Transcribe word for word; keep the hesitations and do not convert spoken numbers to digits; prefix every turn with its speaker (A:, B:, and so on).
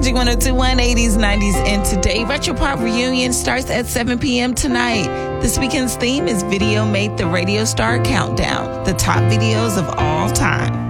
A: Magic one oh two point one, eighties, nineties, and today. Retro Pop Reunion starts at seven p.m. tonight. This weekend's theme is Video Made the Radio Star Countdown, the top videos of all time.